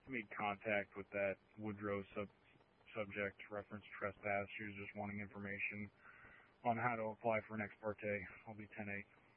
made contact with that Woodrow subject reference trespass. She was just wanting information on how to apply for an ex parte. I'll be 10-8.